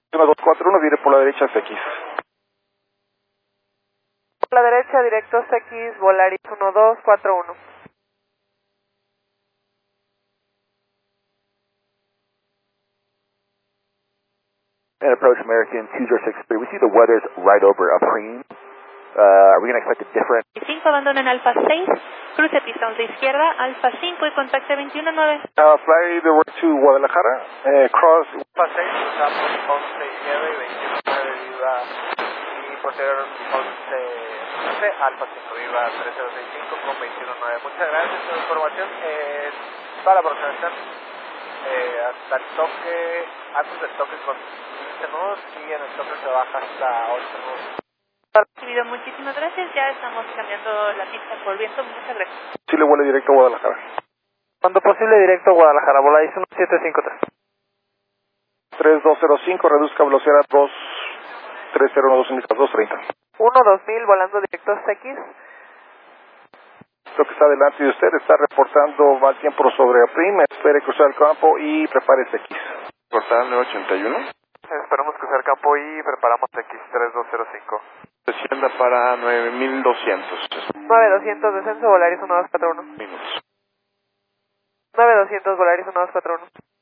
1241, viene por la derecha CX. Por la derecha, directo CX, Volaris 1241. And approach American 2063. We see the weather's right over upstream. Are we going to expect a different... 5, abandonen Alfa 6, cruce pistón de izquierda, Alfa 5 y contacte 219. Fly the road to Guadalajara, cross... Alfa 6, usamos 11 izquierda y 29 viva y posterior 11 Alfa 5 viva 3065 con 219. Muchas gracias por la información. Para la aproximación hasta el toque, antes del toque con 15 nudos y en el toque se baja hasta 8 nudos. Recibido, muchísimas gracias, ya estamos cambiando la pista por viento, muchas gracias. Chile vuela directo a Guadalajara. Cuando posible directo a Guadalajara, Volaris 1753. 3205, reduzca velocidad a 2302 indicas 230. 2000 volando directo a CX. Lo que está delante de usted está reportando mal tiempo sobre Prim, espere cruzar el campo y prepare CX. Portal 981. Esperamos cruzar campo y preparamos X3205. Descienda para 9200. 9200, descenso, Volaris 1241. Minutos. 9200, Volaris 1241.